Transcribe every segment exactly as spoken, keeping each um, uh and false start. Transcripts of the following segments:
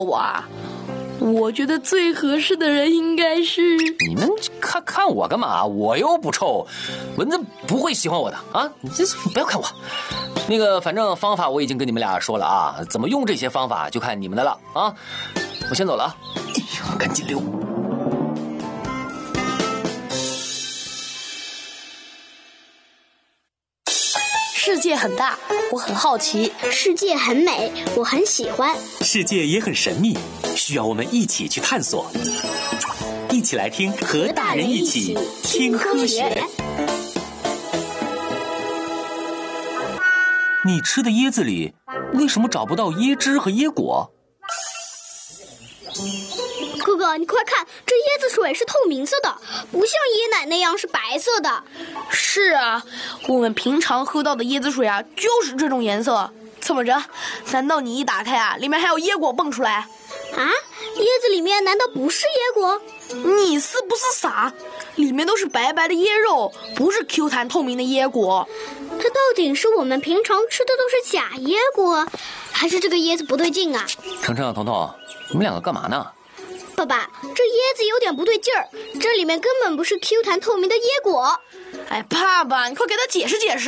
哇，我觉得最合适的人应该是你们看看我干嘛？我又不臭，蚊子不会喜欢我的啊！你这不要看我。那个，反正方法我已经跟你们俩说了啊，怎么用这些方法就看你们的了啊！我先走了啊！哎呀，赶紧溜。 世界很大，我很好奇； 世界很美，我很喜欢； 世界也很神秘，需要我们一起去探索。一起来听，和大人一起听科学。 你吃的椰子里为什么找不到椰汁和椰果？ 哥哥，你快看，这椰子水是透明色的，不像椰奶那样是白色的。 是啊，我们平常喝到的椰子水啊，就是这种颜色。怎么着？难道你一打开啊，里面还有椰果蹦出来？ 啊，椰子里面难道不是椰果？ 你是不是傻？里面都是白白的椰肉，不是 Q 弹透明的椰果。 这到底是我们平常吃的都是假椰果，还是这个椰子不对劲啊？ 程程、彤彤，你们两个干嘛呢？ 爸爸，这椰子有点不对劲儿，这里面根本不是 Q 弹透明的椰果。 哎，爸爸，你快给他解释解释。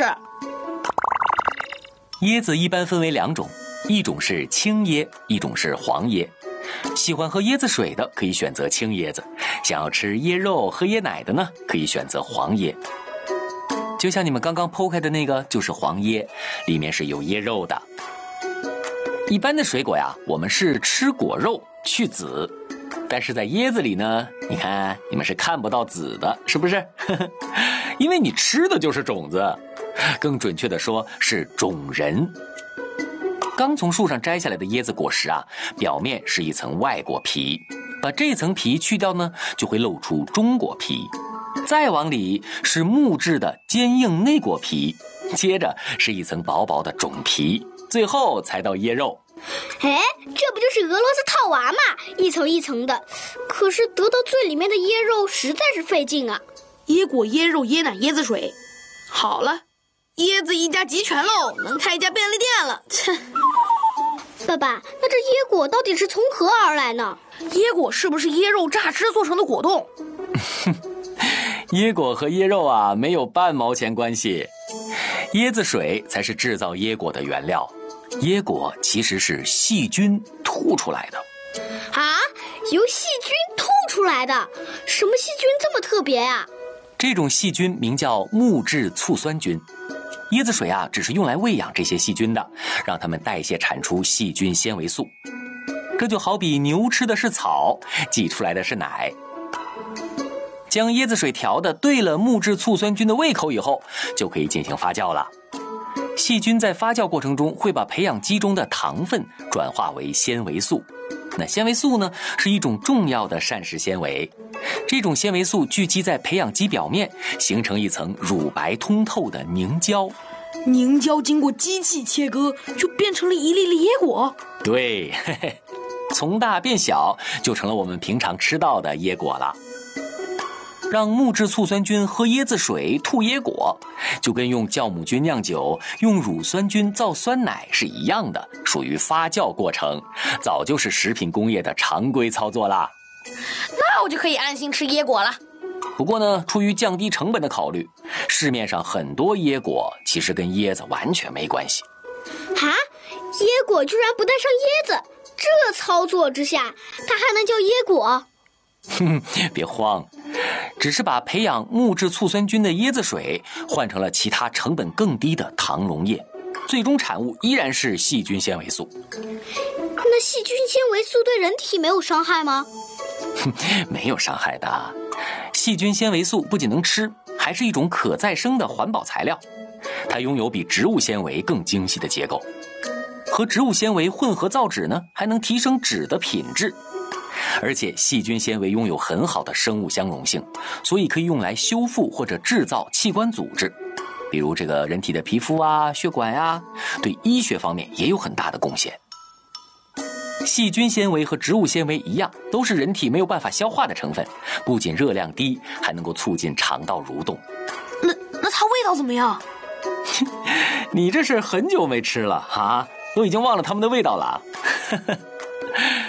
椰子一般分为两种，一种是青椰，一种是黄椰。喜欢喝椰子水的可以选择青椰子，想要吃椰肉喝椰奶的呢，可以选择黄椰。就像你们刚刚剖开的那个就是黄椰，里面是有椰肉的。一般的水果呀，我们是吃果肉去籽，但是在椰子里呢，你看你们是看不到籽的，是不是？因为你吃的就是种子，更准确的说是种仁。刚从树上摘下来的椰子果实啊，表面是一层外果皮，把这层皮去掉呢，就会露出中果皮，再往里是木质的坚硬内果皮，接着是一层薄薄的种皮，最后才到椰肉。 哎，这不就是俄罗斯套娃嘛，一层一层的，可是得到最里面的椰肉实在是费劲啊。 椰果、椰肉、椰奶、椰子水，好了，椰子一家集全喽，能开一家便利店了。切， 爸爸，那这椰果到底是从何而来呢？ 椰果是不是椰肉榨汁做成的果冻？ 椰果和椰肉啊没有半毛钱关系，椰子水才是制造椰果的原料。椰果其实是细菌吐出来的。 啊，由细菌吐出来的？什么细菌这么特别啊？ 这种细菌名叫木质醋酸菌。椰子水啊，只是用来喂养这些细菌的，让它们代谢产出细菌纤维素。这就好比牛吃的是草，挤出来的是奶。将椰子水调的对了木质醋酸菌的胃口以后，就可以进行发酵了。细菌在发酵过程中会把培养基中的糖分转化为纤维素。那纤维素呢，是一种重要的膳食纤维。这种纤维素聚集在培养基表面，形成一层乳白通透的凝胶。 凝胶经过机器切割，就变成了一粒粒椰果。 对，嘿嘿，从大变小，就成了我们平常吃到的椰果了。让木质醋酸菌喝椰子水吐椰果，就跟用酵母菌酿酒、用乳酸菌造酸奶是一样的，属于发酵过程，早就是食品工业的常规操作啦。 那我就可以安心吃椰果了。 不过呢，出于降低成本的考虑，市面上很多椰果其实跟椰子完全没关系。 啊，椰果居然不带上椰子，这操作之下，它还能叫椰果？ 哼，别慌，只是把培养木质醋酸菌的椰子水换成了其他成本更低的糖溶液，最终产物依然是细菌纤维素。 那细菌纤维素对人体没有伤害吗？ 没有伤害的。细菌纤维素不仅能吃，还是一种可再生的环保材料。它拥有比植物纤维更精细的结构，和植物纤维混合造纸呢，还能提升纸的品质。而且细菌纤维拥有很好的生物相容性，所以可以用来修复或者制造器官组织，比如这个人体的皮肤啊、血管啊，对医学方面也有很大的贡献。细菌纤维和植物纤维一样，都是人体没有办法消化的成分，不仅热量低，还能够促进肠道蠕动。 那那它味道怎么样？ 你这是很久没吃了啊，都已经忘了它们的味道了。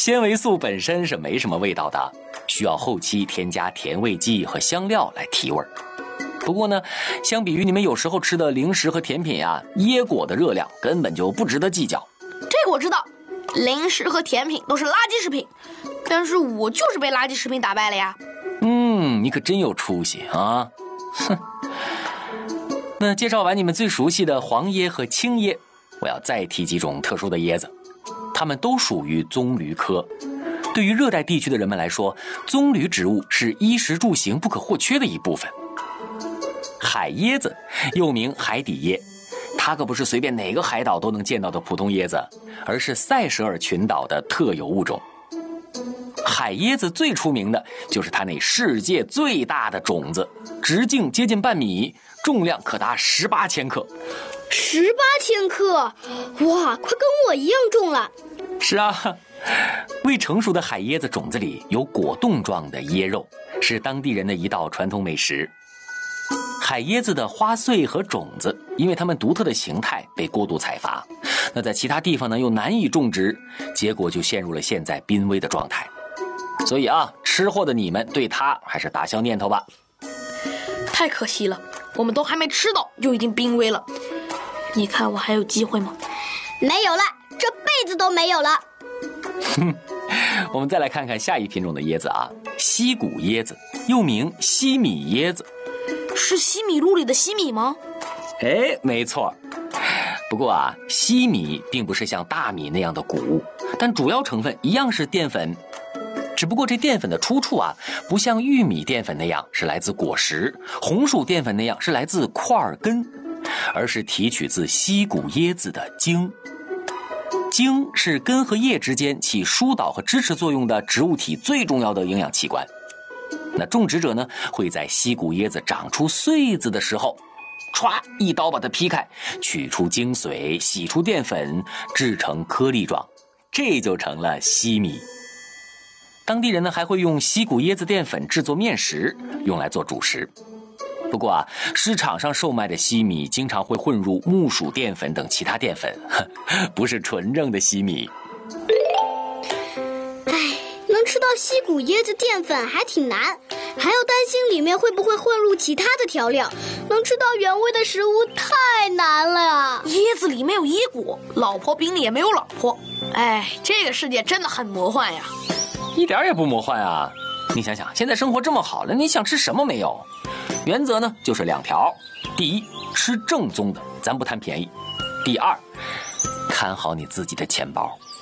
纤维素本身是没什么味道的，需要后期添加甜味剂和香料来提味。不过呢，相比于你们有时候吃的零食和甜品呀、啊，椰果的热量根本就不值得计较。 这个我知道，零食和甜品都是垃圾食品，但是我就是被垃圾食品打败了呀。 嗯，你可真有出息啊！哼。那介绍完你们最熟悉的黄椰和青椰，我要再提几种特殊的椰子，它们都属于棕榈科。对于热带地区的人们来说，棕榈植物是衣食住行不可或缺的一部分。海椰子又名海底椰，它可不是随便哪个海岛都能见到的普通椰子，而是塞舌尔群岛的特有物种。海椰子最出名的就是它那世界最大的种子，直径接近半米，重量可达十八千克。 十八千克，哇，快跟我一样重了。 是啊，未成熟的海椰子种子里有果冻状的椰肉，是当地人的一道传统美食。海椰子的花穗和种子，因为它们独特的形态被过度采伐，那在其他地方呢又难以种植，结果就陷入了现在濒危的状态。所以啊，吃货的你们对它还是打消念头吧。 太可惜了，我们都还没吃到就已经濒危了。你看我还有机会吗？ 没有了，这辈子都没有了。 我们再来看看下一品种的椰子啊，西谷椰子，又名西米椰子。 是西米露里的西米吗？ 哎，没错。不过啊，西米并不是像大米那样的谷物，但主要成分一样是淀粉。只不过这淀粉的出处啊，不像玉米淀粉那样是来自果实，红薯淀粉那样是来自块根，而是提取自西谷椰子的茎。茎是根和叶之间起疏导和支持作用的植物体最重要的营养器官。那种植者呢，会在西谷椰子长出穗子的时候，歘一刀把它劈开，取出精髓，洗出淀粉，制成颗粒状，这就成了西米。当地人呢还会用西谷椰子淀粉制作面食，用来做主食。不过啊，市场上售卖的西米经常会混入木薯淀粉等其他淀粉，不是纯正的西米。 能吃到西谷椰子淀粉还挺难，还要担心里面会不会混入其他的调料。能吃到原味的食物太难了呀！ 椰子里没有椰果，老婆饼里也没有老婆。哎，这个世界真的很魔幻呀！ 一点也不魔幻啊！你想想，现在生活这么好了，你想吃什么没有？原则呢就是两条：第一，吃正宗的，咱不贪便宜；第二，看好你自己的钱包。